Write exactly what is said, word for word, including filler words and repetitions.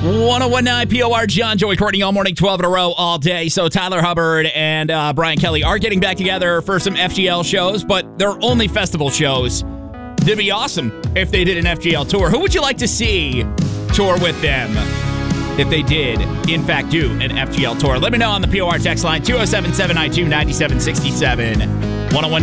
one oh one point nine P O R, John Joey Courtney, all morning, twelve in a row, all day. So Tyler Hubbard and uh, Brian Kelly are getting back together for some F G L shows, but they're only festival shows. It'd be awesome if they did an F G L tour. Who would you like to see tour with them if they did, in fact, do an F G L tour? Let me know on the P O R text line, two oh seven, seven nine two, nine seven six seven, one oh one